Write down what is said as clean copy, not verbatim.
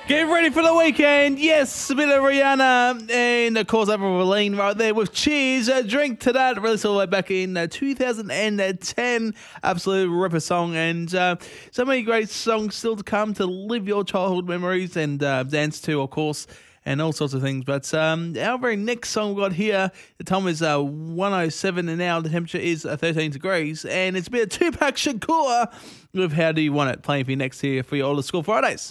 Get ready for the weekend. Yes, a bit of Rihanna and, of course, Avril Lavigne right there with Cheers. Drink to That, released all the way back in 2010. Absolute ripper song. And so many great songs still to come to live your childhood memories and dance to, of course, and all sorts of things. But our very next song we've got here, the time is 1:07 and now the temperature is 13 degrees. And it's a bit of Tupac Shakur with How Do You Want It, playing for you next here for your Old School Fridays.